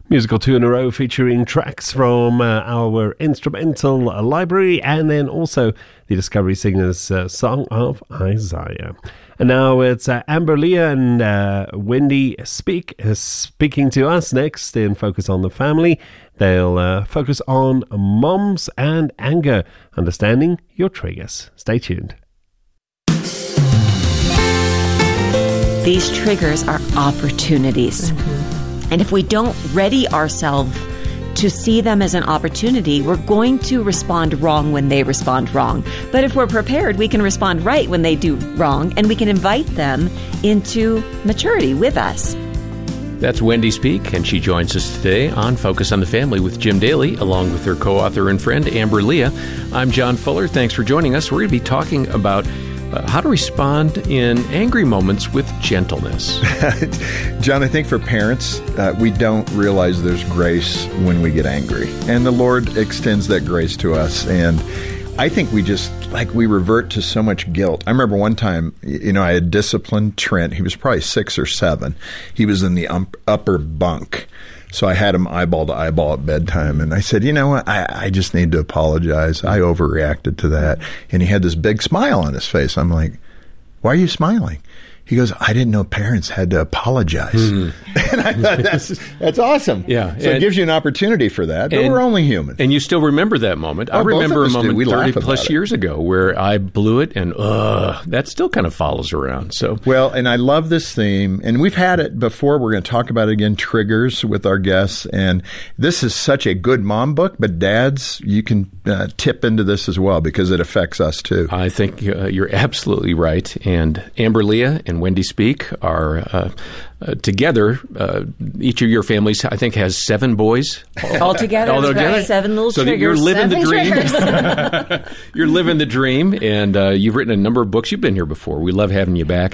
Musical two in a row featuring tracks from our instrumental library, and then also the Discovery Singers Song of Isaiah. And now it's Amber Leah and Wendy speaking to us next in Focus on the Family. They'll focus on moms and anger, understanding your triggers. Stay tuned. These triggers are opportunities. And if we don't ready ourselves to see them as an opportunity, we're going to respond wrong when they respond wrong. But if we're prepared, we can respond right when they do wrong, and we can invite them into maturity with us. That's Wendy Speak, and she joins us today on Focus on the Family with Jim Daly, along with her co-author and friend, Amber Leah. I'm John Fuller. Thanks for joining us. We're going to be talking about how to respond in angry moments with gentleness. John, I think for parents, we don't realize there's grace when we get angry. And the Lord extends that grace to us. And I think we revert to so much guilt. I remember one time, I had disciplined Trent. He was probably 6 or 7. He was in the upper bunk. So I had him eyeball to eyeball at bedtime. And I said, you know what? I just need to apologize. I overreacted to that. And he had this big smile on his face. I'm like, why are you smiling? He goes, I didn't know parents had to apologize. Mm-hmm. And I thought, that's awesome. Yeah. So it gives you an opportunity for that, but we're only human. And you still remember that moment. I remember a moment 30 plus years ago where I blew it, and that still kind of follows around. So well, and I love this theme, and we've had it before. We're going to talk about it again, triggers with our guests. And this is such a good mom book, but dads, you can tip into this as well because it affects us too. I think you're absolutely right. And Amber Leah and Wendy Speak are together. Each of your families, I think, has 7 boys. All together. 7 little so triggers. You're living the dream. You're living the dream, and you've written a number of books. You've been here before. We love having you back.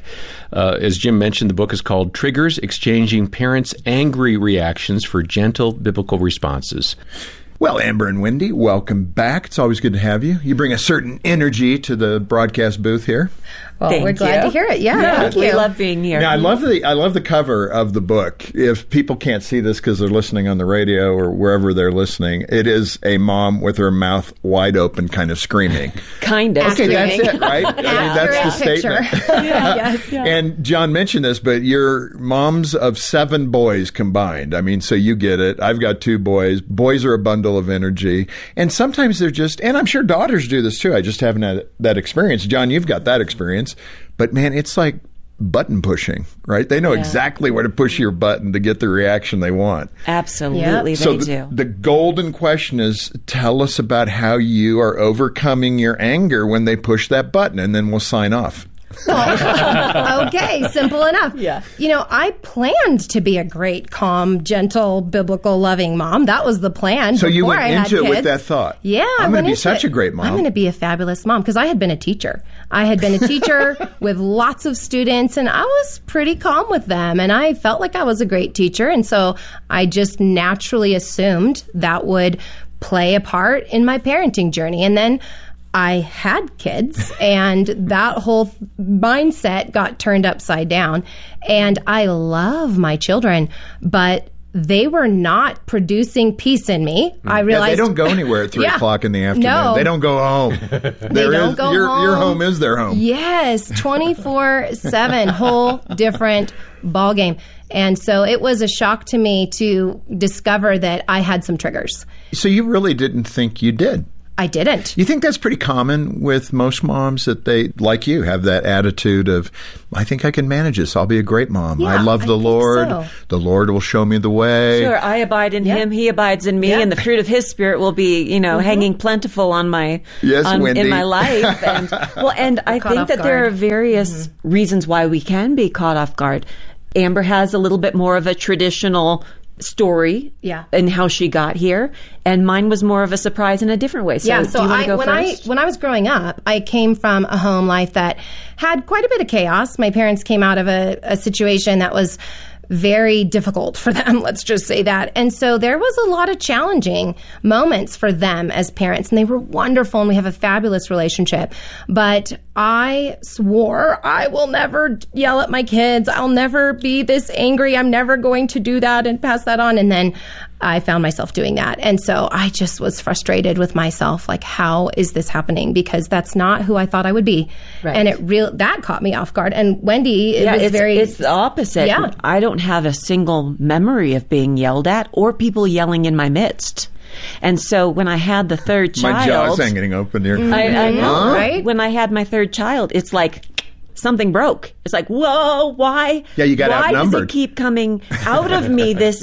As Jim mentioned, the book is called Triggers, Exchanging Parents' Angry Reactions for Gentle Biblical Responses. Well, Amber and Wendy, welcome back. It's always good to have you. You bring a certain energy to the broadcast booth here. Well, we're glad to hear it. Yeah, thank you. We love being here. Now, I love the cover of the book. If people can't see this because they're listening on the radio or wherever they're listening, it is a mom with her mouth wide open, kind of screaming. Kind of. Okay, that's it, right? I mean, that's the statement. Yes. And John mentioned this, but you're moms of 7 boys combined. I mean, so you get it. I've got 2 boys. Boys are a bundle of energy, and sometimes they're just. And I'm sure daughters do this too. I just haven't had that experience. John, you've got that experience. But man, it's like button pushing, right? They know exactly where to push your button to get the reaction they want. Absolutely, So they do. The golden question is, tell us about how you are overcoming your anger when they push that button, and then we'll sign off. Okay, simple enough. Yeah. I planned to be a great, calm, gentle, biblical, loving mom. That was the plan. So you went into it kids. with that thought. Yeah. I'm going to be such a great mom. I'm going to be a fabulous mom because I had been a teacher. I had been a teacher with lots of students, and I was pretty calm with them, and I felt like I was a great teacher. And so I just naturally assumed that would play a part in my parenting journey. And then I had kids, and that whole mindset got turned upside down. And I love my children, but they were not producing peace in me. I realized they don't go anywhere at 3 o'clock in the afternoon. No. They don't go home. They don't go home. Your home is their home. Yes, 24/7, whole different ballgame. And so it was a shock to me to discover that I had some triggers. So you really didn't think you did? I didn't. You think that's pretty common with most moms, that they, like you, have that attitude of, I think I can manage this. I'll be a great mom. Yeah, I love the Lord. So. The Lord will show me the way. Sure, I abide in Him, He abides in me, and the fruit of His Spirit will be, hanging plentiful on my in my life. And I think that there are various reasons why we can be caught off guard. Amber has a little bit more of a traditional story and how she got here, and mine was more of a surprise in a different way. So, do you want to go first? When I was growing up, I came from a home life that had quite a bit of chaos. My parents came out of a situation that was very difficult for them, let's just say that. And so there was a lot of challenging moments for them as parents, and they were wonderful, and we have a fabulous relationship. But I swore I will never yell at my kids. I'll never be this angry. I'm never going to do that and pass that on. And then I found myself doing that. And so I just was frustrated with myself, like, how is this happening? Because that's not who I thought I would be. Right. And that caught me off guard. And Wendy, it's the opposite. Yeah. I don't have a single memory of being yelled at or people yelling in my midst. And so when I had the third child... My jaw's hanging open here. I know, right? When I had my third child, it's like something broke. It's like, whoa, why? Yeah, you got outnumbered. Why does it keep coming out of me, this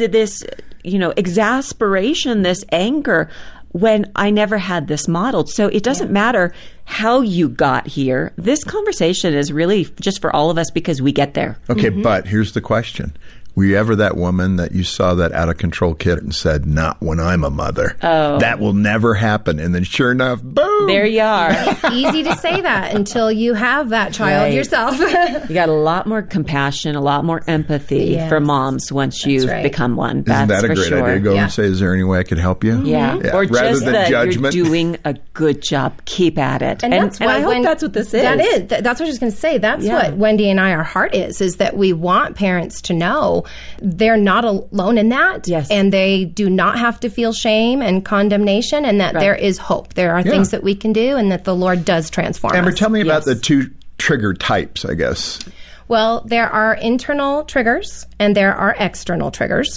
exasperation, this anger, when I never had this modeled? So it doesn't matter how you got here. This conversation is really just for all of us because we get there. Okay, but here's the question. Were you ever that woman that you saw that out-of-control kid and said, not when I'm a mother? Oh. That will never happen. And then sure enough, boom! There you are. Easy to say that until you have that child yourself. You got a lot more compassion, a lot more empathy for moms once you've become one. Isn't that a great idea? Go and say, is there any way I could help you? Yeah. Or rather just than that judgment. You're doing a good job. Keep at it. And I hope that's what this is. That is. That's what I was going to say. That's what Wendy and I, our heart is that we want parents to know they're not alone in that. Yes. And they do not have to feel shame and condemnation, and that there is hope. There are things that we can do, and that the Lord does transform Amber, us. tell me about the two trigger types, I guess. Well, there are internal triggers and there are external triggers.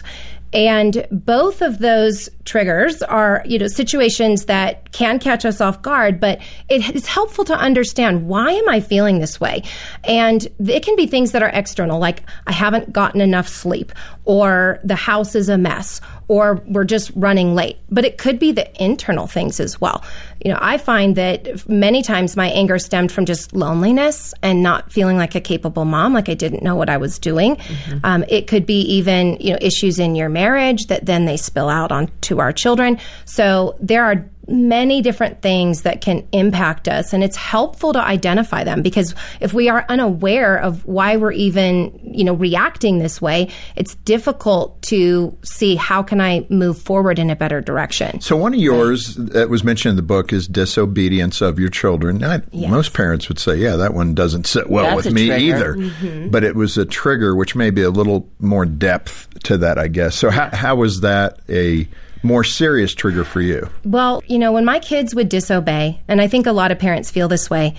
And both of those triggers are, situations that can catch us off guard, but it's helpful to understand, why am I feeling this way? And it can be things that are external, like I haven't gotten enough sleep, or the house is a mess, or we're just running late. But it could be the internal things as well. I find that many times my anger stemmed from just loneliness and not feeling like a capable mom, like I didn't know what I was doing. It could be even, issues in your marriage that then they spill out onto our children. So there are many different things that can impact us, and it's helpful to identify them, because if we are unaware of why we're even, reacting this way, it's difficult to see how can I move forward in a better direction. So one of yours that was mentioned in the book is disobedience of your children. Most parents would say, that one doesn't sit well with me either. But it was a trigger, which may be a little more depth to that, I guess. So how was that a more serious trigger for you? Well, when my kids would disobey, and I think a lot of parents feel this way,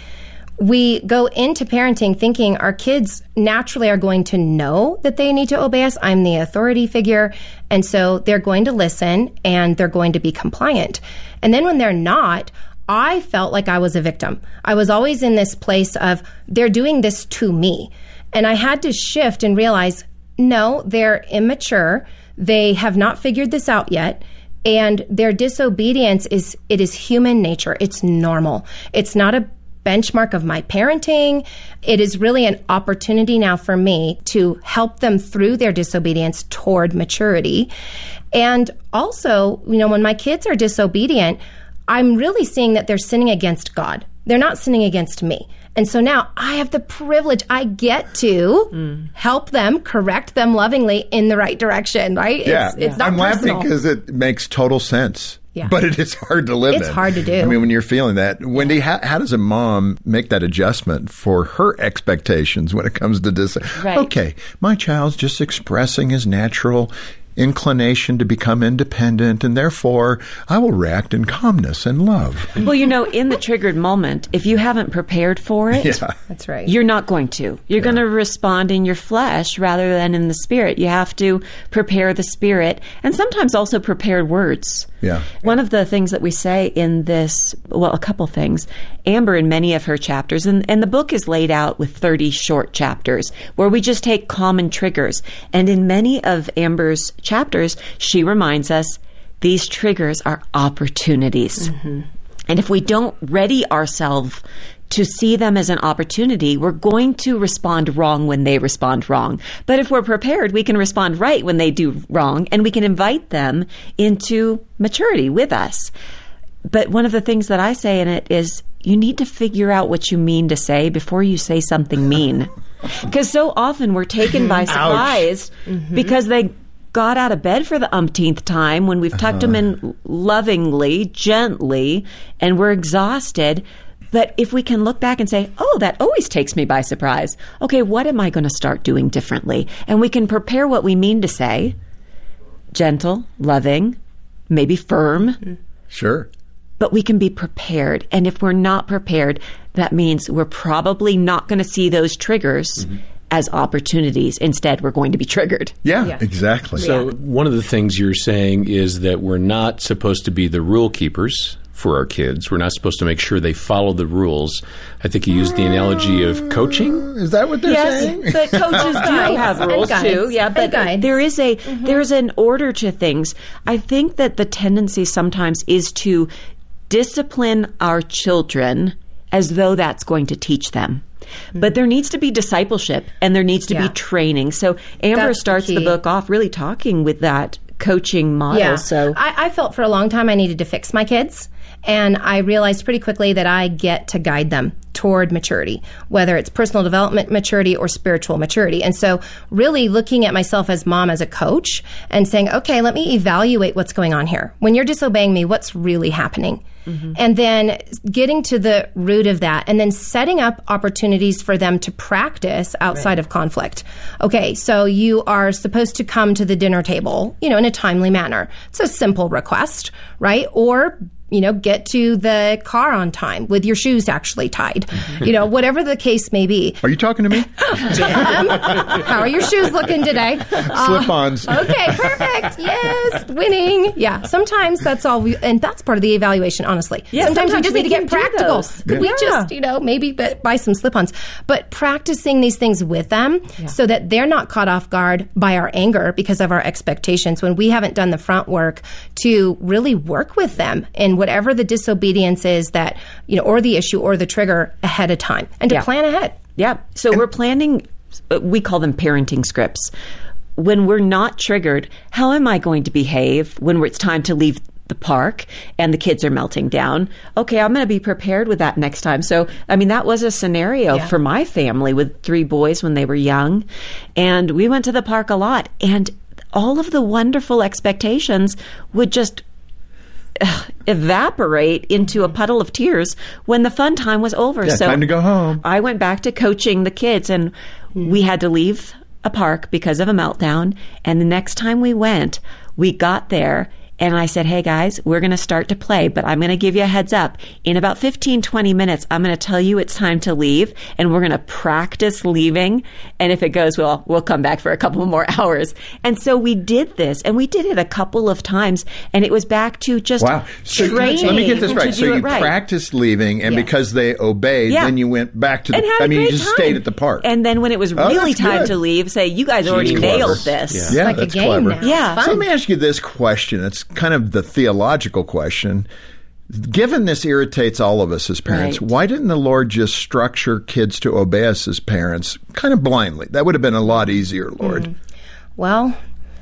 we go into parenting thinking our kids naturally are going to know that they need to obey us. I'm the authority figure, and so they're going to listen and they're going to be compliant. And then when they're not, I felt like I was a victim. I was always in this place of, they're doing this to me. And I had to shift and realize, no, they're immature. They have not figured this out yet. And their disobedience is human nature. It's normal. It's not a benchmark of my parenting. It is really an opportunity now for me to help them through their disobedience toward maturity. And also, when my kids are disobedient, I'm really seeing that they're sinning against God. They're not sinning against me. And so now I have the privilege, I get to help them, correct them lovingly in the right direction, right? Yeah. It's not I'm personal. laughing because it makes total sense. Yeah. But it is hard to live in. It's hard to do. I mean, when you're feeling that. Wendy, how does a mom make that adjustment for her expectations when it comes to this? Right. Okay, my child's just expressing his natural inclination to become independent, and therefore I will react in calmness and love. Well, in the triggered moment, if you haven't prepared for it, that's right. You're not going to. You're going to respond in your flesh rather than in the spirit. You have to prepare the spirit, and sometimes also prepared words. Yeah. One of the things that we say in this, a couple things, Amber in many of her chapters, and the book is laid out with 30 short chapters where we just take common triggers. And in many of Amber's chapters, she reminds us these triggers are opportunities. And if we don't ready ourselves to see them as an opportunity, we're going to respond wrong when they respond wrong. But if we're prepared, we can respond right when they do wrong, and we can invite them into maturity with us. But one of the things that I say in it is, you need to figure out what you mean to say before you say something mean. Because so often we're taken by surprise because they got out of bed for the umpteenth time when we've tucked them in lovingly, gently, and we're exhausted. But if we can look back and say, oh, that always takes me by surprise. Okay, what am I going to start doing differently? And we can prepare what we mean to say. Gentle, loving, maybe firm. Sure. But we can be prepared. And if we're not prepared, that means we're probably not going to see those triggers as opportunities. Instead, we're going to be triggered. Yeah. Exactly. So one of the things you're saying is that we're not supposed to be the rule keepers for our kids. We're not supposed to make sure they follow the rules. I think you used the analogy of coaching. Is that what they're saying? Yes, but coaches do have rules too. Yeah, but there is an order to things. I think that the tendency sometimes is to discipline our children as though that's going to teach them. But there needs to be discipleship and there needs to be training. So Amber starts the book off really talking with that coaching model. Yeah. So I felt for a long time I needed to fix my kids. And I realized pretty quickly that I get to guide them toward maturity, whether it's personal development maturity or spiritual maturity. And so really looking at myself as mom, as a coach, and saying, okay, let me evaluate what's going on here. When you're disobeying me, what's really happening? And then getting to the root of that and then setting up opportunities for them to practice outside of conflict. Okay, so you are supposed to come to the dinner table, in a timely manner. It's a simple request, right? Or get to the car on time with your shoes actually tied. Whatever the case may be. Are you talking to me? Jim, how are your shoes looking today? Slip-ons. Okay, perfect. Yes, winning. Yeah, sometimes that's all and that's part of the evaluation, honestly. Yeah, sometimes we just need to get practical. Could we just, maybe buy some slip-ons? But practicing these things with them so that they're not caught off guard by our anger because of our expectations when we haven't done the front work to really work with them in whatever the disobedience is that, or the issue or the trigger ahead of time and to plan ahead. Yeah. So we're planning, we call them parenting scripts. When we're not triggered, how am I going to behave when it's time to leave the park and the kids are melting down? Okay, I'm going to be prepared with that next time. So, that was a scenario for my family with 3 boys when they were young. And we went to the park a lot. And all of the wonderful expectations would just evaporate into a puddle of tears when the fun time was over. So time to go home. I went back to coaching the kids, and we had to leave a park because of a meltdown. And the next time we went, we got there and I said, hey guys, we're going to start to play, but I'm going to give you a heads up. In about 15, 20 minutes, I'm going to tell you it's time to leave, and we're going to practice leaving. And if it goes well, we'll come back for a couple more hours. And so we did this, and we did it a couple of times, and it was back to just training. Let me get this right. So you practiced leaving, and because they obeyed, then you went back to you just stayed at the park. And then when it was really time to leave, say, you guys already nailed this. Yeah, like that's a game clever. now. Yeah. So let me ask you this question. It's kind of the theological question. Given this irritates all of us as parents, why didn't the Lord just structure kids to obey us as parents kind of blindly? That would have been a lot easier, Lord. Well,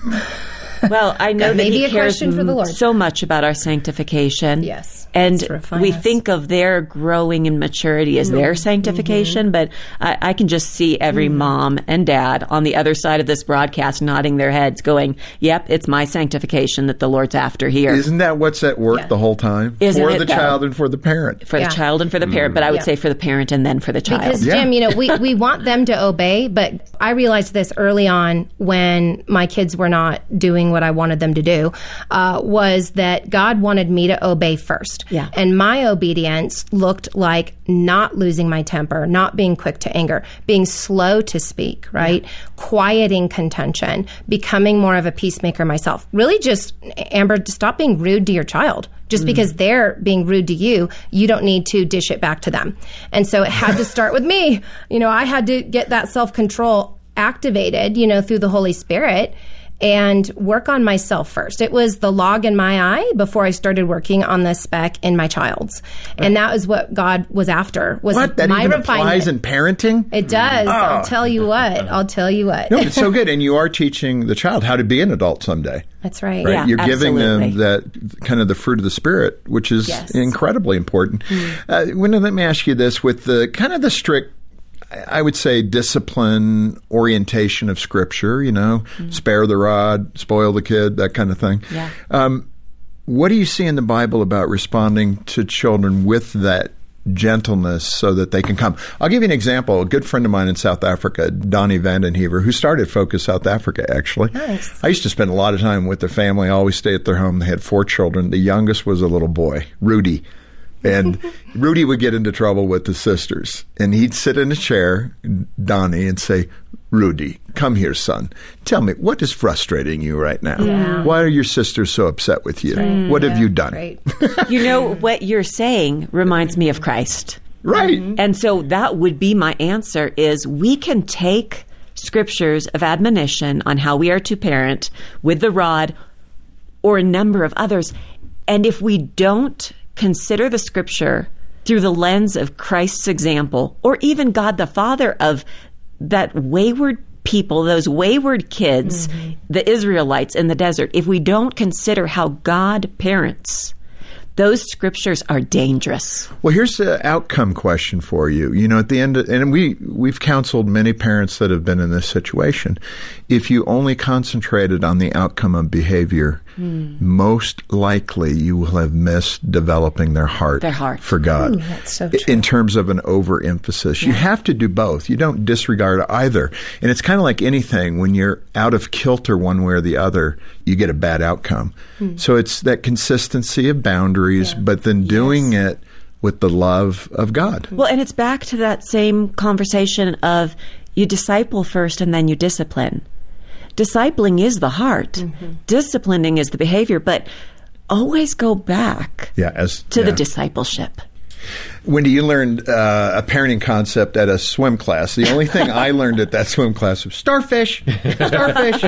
I know that He cares for the Lord. so much about our sanctification. Yes. And we think of their growing in maturity as their sanctification, but I can just see every mom and dad on the other side of this broadcast nodding their heads going, yep, it's my sanctification that the Lord's after here. Isn't that what's at work the whole time? For the child and for the parent. For the child and for the parent, but I would say for the parent and then for the child. Because, Jim, we want them to obey, but I realized this early on when my kids were not doing what I wanted them to do, was that God wanted me to obey first. Yeah. And my obedience looked like not losing my temper, not being quick to anger, being slow to speak, right? Quieting contention, becoming more of a peacemaker myself. Really just, Amber, stop being rude to your child. Just because they're being rude to you, you don't need to dish it back to them. And so it had to start with me. I had to get that self-control activated, through the Holy Spirit. and work on myself first. It was the log in my eye before I started working on the speck in my child's. And that was what God was after. Was what? That my even refinement. Applies in parenting? It does. I'll tell you what. No, it's so good. And you are teaching the child how to be an adult someday. That's right. Yeah, You're giving absolutely. them that kind of the fruit of the Spirit, which is incredibly important. Wendy, let me ask you this. With the kind of the strict, I would say, discipline orientation of Scripture, spare the rod, spoil the kid, that kind of thing. Yeah. What do you see in the Bible about responding to children with that gentleness so that they can come? I'll give you an example. A good friend of mine in South Africa, Donnie Vandenhever, who started Focus South Africa, actually. Nice. I used to spend a lot of time with their family. I always stay at their home. They had 4 children. The youngest was a little boy, Rudy. And Rudy would get into trouble with his sisters. And he'd sit in a chair, Donnie, and say, Rudy, come here, son. Tell me, what is frustrating you right now? Yeah. Why are your sisters so upset with you? What have you done? Right. What you're saying reminds me of Christ. Right. And so that would be my answer is we can take scriptures of admonition on how we are to parent with the rod or a number of others. And if we don't consider the scripture through the lens of Christ's example, or even God the Father of that wayward people, those wayward kids, the Israelites in the desert, if we don't consider how God parents, those scriptures are dangerous. Well, here's the outcome question for you. At the end, and we've counseled many parents that have been in this situation. If you only concentrated on the outcome of behavior, most likely you will have missed developing their heart for God. Ooh, that's so true. In terms of an overemphasis. You have to do both. You don't disregard either. And it's kind of like anything. When you're out of kilter one way or the other, you get a bad outcome. So it's that consistency of boundaries, but then doing it with the love of God. Well, and it's back to that same conversation of you disciple first and then you discipline. Discipling is the heart. Disciplining is the behavior, but always go back to the discipleship. Wendy, you learned a parenting concept at a swim class. The only thing I learned at that swim class was starfish. Starfish.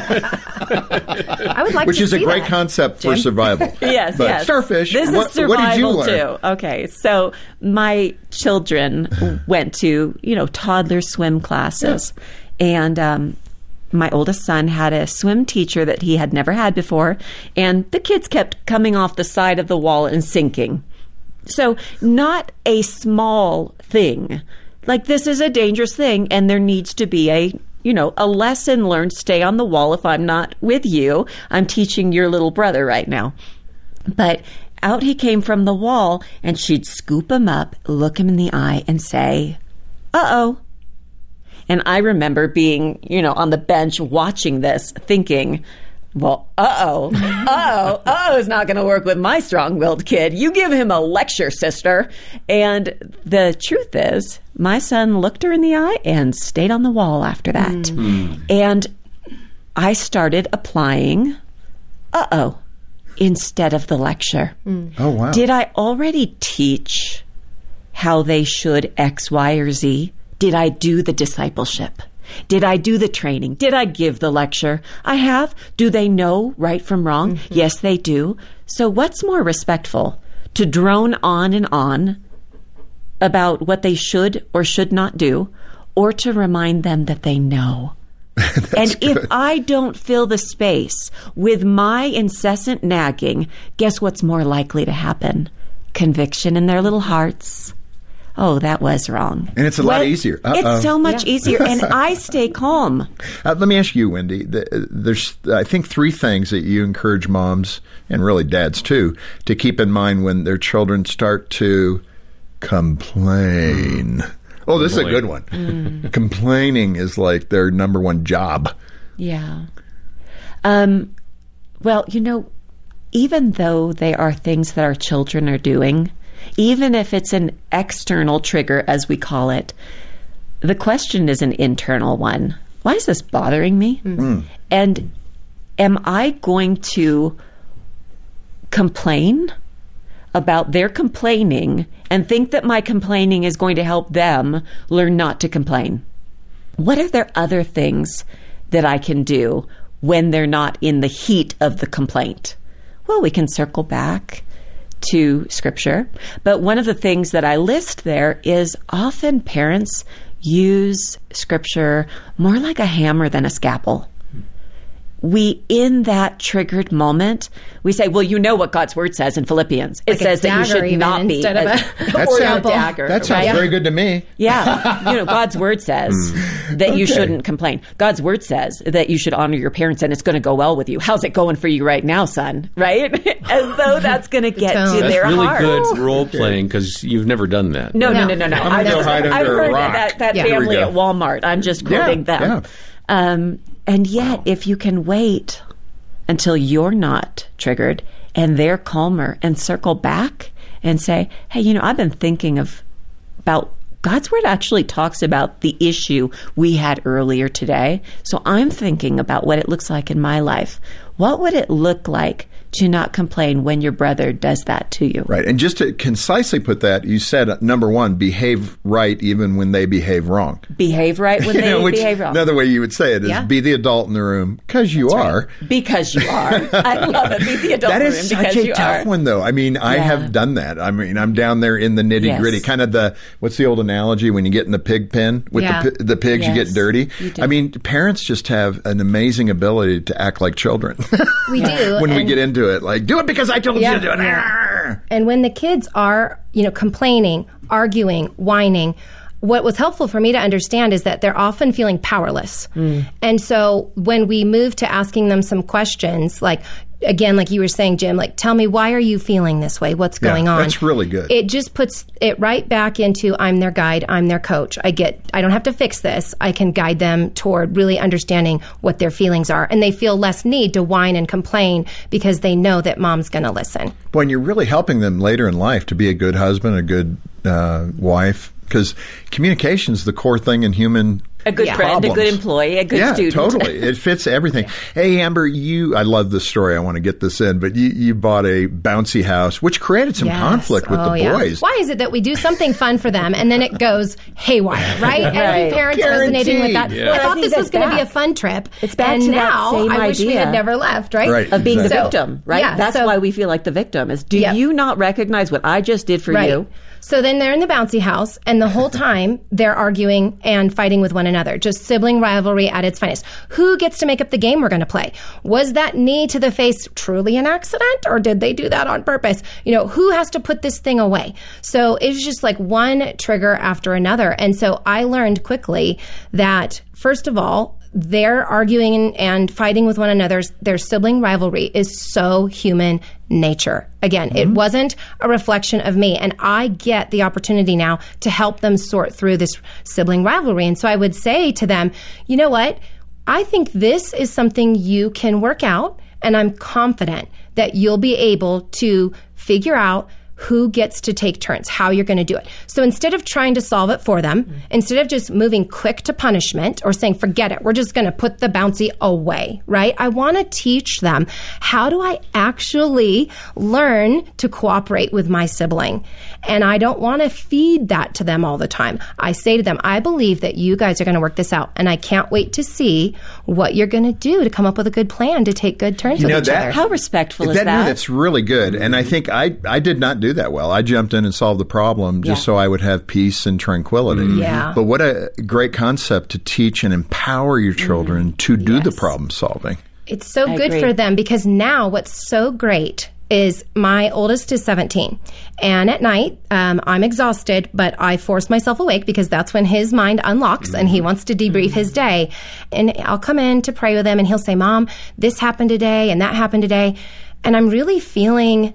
I would like Which to is a see great that, concept for Jim. survival. Yes, but yes. Starfish. This is survival what did you learn? too. Okay, so my children went to, toddler swim classes. And my oldest son had a swim teacher that he had never had before. And the kids kept coming off the side of the wall and sinking. So not a small thing. Like, this is a dangerous thing, and there needs to be a lesson learned. Stay on the wall if I'm not with you. I'm teaching your little brother right now. But out he came from the wall, and she'd scoop him up, look him in the eye, and say, uh-oh. And I remember being, on the bench watching this, thinking, well, uh-oh is not going to work with my strong-willed kid. You give him a lecture, sister. And the truth is, my son looked her in the eye and stayed on the wall after that. And I started applying uh-oh instead of the lecture. Oh, wow. Did I already teach how they should X, Y, or Z? Did I do the discipleship? Did I do the training? Did I give the lecture? I have. Do they know right from wrong? Yes, they do. So what's more respectful? To drone on and on about what they should or should not do, or to remind them that they know? And good. if I don't fill the space with my incessant nagging, guess what's more likely to happen? Conviction in their little hearts. Oh, that was wrong. And it's a lot easier. It's so much easier. And I stay calm. Let me ask you, Wendy, there's, I think, 3 things that you encourage moms, and really dads too, to keep in mind when their children start to complain. Oh, this is a good one. Complaining is like their number one job. Yeah. Well, even though they are things that our children are doing, even if it's an external trigger, as we call it, the question is an internal one. Why is this bothering me? And am I going to complain about their complaining and think that my complaining is going to help them learn not to complain? What are there other things that I can do when they're not in the heat of the complaint? Well, we can circle back to Scripture. But one of the things that I list there is often parents use Scripture more like a hammer than a scalpel. We, in that triggered moment, we say, well, you know what God's word says in Philippians. It says that you should not be instead of a dagger. That sounds very good to me. Yeah. God's word says that you shouldn't complain. God's word says that you should honor your parents and it's going to go well with you. How's it going for you right now, son? Right? As though that's going to get to their heart. That's really good role playing because you've never done that. No. I'm going to go hide under a rock. That family at Walmart. I'm just quoting them. Yeah. And yet, if you can wait until you're not triggered and they're calmer and circle back and say, hey, I've been thinking about God's word actually talks about the issue we had earlier today. So I'm thinking about what it looks like in my life. What would it look like to not complain when your brother does that to you? Right. And just to concisely put that, you said, number one, behave right even when they behave wrong. Behave right when they behave wrong. Another way you would say it is be the adult in the room because you are. Right. Because you are. I love it. Be the adult in the room because you are. That is such a tough one, though. I mean, I have done that. I mean, I'm down there in the nitty gritty, kind of what's the old analogy when you get in the pig pen with the pigs, you get dirty. I mean, parents just have an amazing ability to act like children. We do. When we get into it, like, do it because I told you to do it. And when the kids are, complaining, arguing, whining, what was helpful for me to understand is that they're often feeling powerless. And so when we move to asking them some questions, like, again, like you were saying, Jim, like, tell me, why are you feeling this way? What's going on? That's really good. It just puts it right back into, I'm their guide, I'm their coach. I don't have to fix this. I can guide them toward really understanding what their feelings are. And they feel less need to whine and complain because they know that mom's going to listen. When you're really helping them later in life to be a good husband, a good wife, because communication is the core thing in human a good friend, problems. A good employee, a good student. Yeah, totally. It fits everything. Hey, Amber, I love this story. I want to get this in, but you bought a bouncy house, which created some conflict with the boys. Why is it that we do something fun for them and then it goes haywire, right? Every parent's resonating with that. Yeah. I thought this was going to be a fun trip. It's back to that same idea. I wish we had never left, right? Of being the victim, right? Yeah, that's why we feel like the victim is, do you not recognize what I just did for you? So then they're in the bouncy house, and the whole time they're arguing and fighting with one another, just sibling rivalry at its finest. Who gets to make up the game we're going to play? Was that knee to the face truly an accident, or did they do that on purpose? Who has to put this thing away? So it was just like one trigger after another. And so I learned quickly that, first of all, they're arguing and fighting with one another. Their sibling rivalry is so human nature. Again, it wasn't a reflection of me. And I get the opportunity now to help them sort through this sibling rivalry. And so I would say to them, you know what? I think this is something you can work out. And I'm confident that you'll be able to figure out who gets to take turns, how you're going to do it. So instead of trying to solve it for them, instead of just moving quick to punishment or saying, forget it, we're just going to put the bouncy away, right? I want to teach them, how do I actually learn to cooperate with my sibling? And I don't want to feed that to them all the time. I say to them, I believe that you guys are going to work this out, and I can't wait to see what you're going to do to come up with a good plan to take good turns with each other. How respectful is that? That's really good. And I think I did not do that well. I jumped in and solved the problem just so I would have peace and tranquility. Yeah. But what a great concept to teach and empower your children to do the problem solving. It's so good for them, because now what's so great is my oldest is 17. And at night, I'm exhausted, but I force myself awake because that's when his mind unlocks and he wants to debrief his day. And I'll come in to pray with him and he'll say, Mom, this happened today and that happened today. And I'm really feeling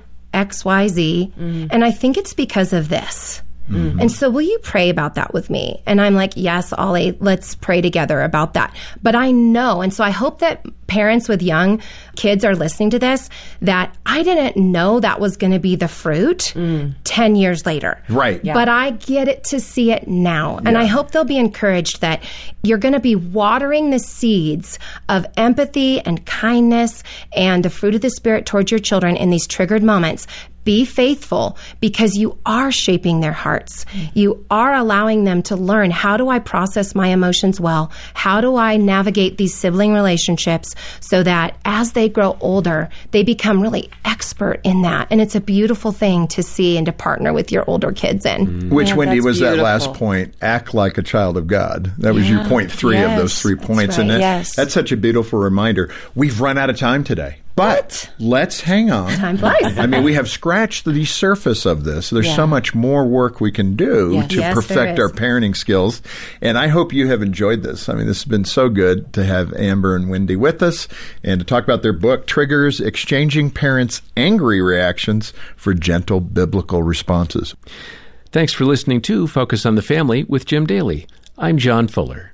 XYZ. And I think it's because of this. And so will you pray about that with me? And I'm like, yes, Ollie, let's pray together about that. But I know, and so I hope that parents with young kids are listening to this, that I didn't know that was going to be the fruit 10 years later. Right. Yeah. But I get it to see it now. And I hope they'll be encouraged that you're going to be watering the seeds of empathy and kindness and the fruit of the Spirit towards your children in these triggered moments, Be faithful, because you are shaping their hearts. You are allowing them to learn, how do I process my emotions well? How do I navigate these sibling relationships so that as they grow older, they become really expert in that? And it's a beautiful thing to see and to partner with your older kids in. Which, Wendy, was beautiful. That last point, act like a child of God. That was your point 3 of those 3 points. Right. And that's such a beautiful reminder. We've run out of time today. But let's hang on. Time flies. I mean, we have scratched the surface of this. There's so much more work we can do to perfect our parenting skills. And I hope you have enjoyed this. I mean, this has been so good to have Amber and Wendy with us and to talk about their book, Triggers: Exchanging Parents' Angry Reactions for Gentle Biblical Responses. Thanks for listening to Focus on the Family with Jim Daly. I'm John Fuller.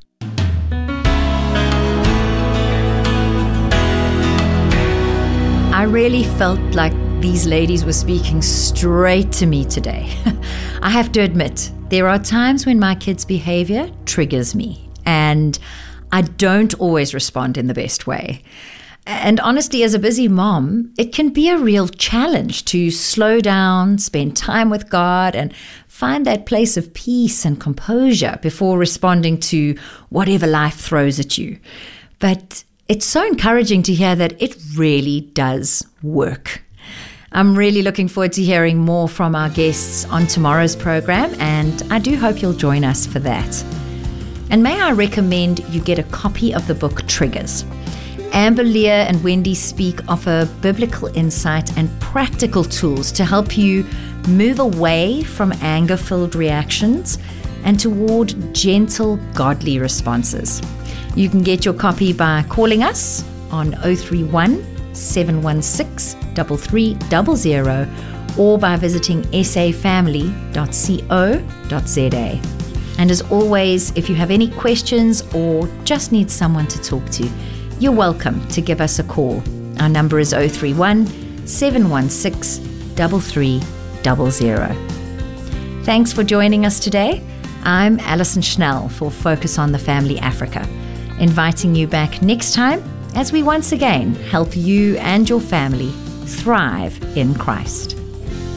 I really felt like these ladies were speaking straight to me today. I have to admit, there are times when my kids' behavior triggers me, and I don't always respond in the best way. And honestly, as a busy mom, it can be a real challenge to slow down, spend time with God, and find that place of peace and composure before responding to whatever life throws at you. But it's so encouraging to hear that it really does work. I'm really looking forward to hearing more from our guests on tomorrow's program, and I do hope you'll join us for that. And may I recommend you get a copy of the book Triggers. Amber, Leah, and Wendy Speak offer biblical insight and practical tools to help you move away from anger-filled reactions and toward gentle, godly responses. You can get your copy by calling us on 031 716 3300 or by visiting safamily.co.za. And as always, if you have any questions or just need someone to talk to, you're welcome to give us a call. Our number is 031 716 3300. Thanks for joining us today. I'm Alison Schnell for Focus on the Family Africa, inviting you back next time as we once again help you and your family thrive in Christ.